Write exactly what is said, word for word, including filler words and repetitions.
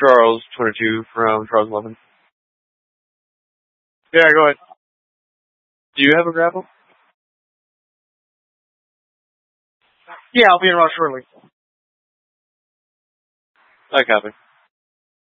Charles twenty-two from Charles eleven. Yeah, go ahead. Do you have a grapple? Yeah, I'll be around shortly. I copy.